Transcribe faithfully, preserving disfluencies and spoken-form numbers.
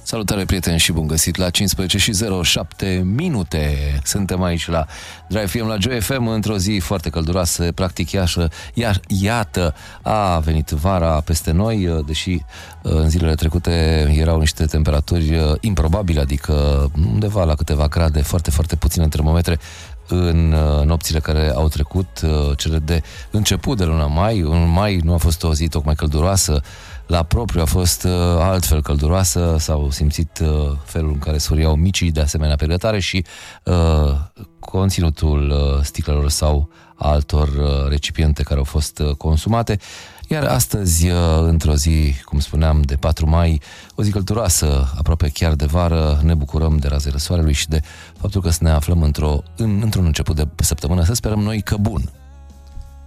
Salutare, prieteni, și bun găsit la cincisprezece și zero șapte minute. Suntem aici la Drive F M, la Joy F M, într-o zi foarte călduroasă, practic iașă, iar iată, a venit vara peste noi, deși în zilele trecute erau niște temperaturi improbabile, adică undeva la câteva grade, foarte, foarte puține în termometre, în nopțile care au trecut, cele de început de luna mai. În mai nu a fost o zi tocmai călduroasă, la propriu a fost uh, altfel călduroasă, s-au simțit uh, felul în care sfâriau micii de asemenea pe grătare și uh, conținutul uh, sticlelor sau altor uh, recipiente care au fost uh, consumate. Iar astăzi, uh, într-o zi, cum spuneam, de patru mai, o zi călduroasă, aproape chiar de vară, ne bucurăm de razele soarelui și de faptul că să ne aflăm într-o, în, într-un început de săptămână, să sperăm noi că bun.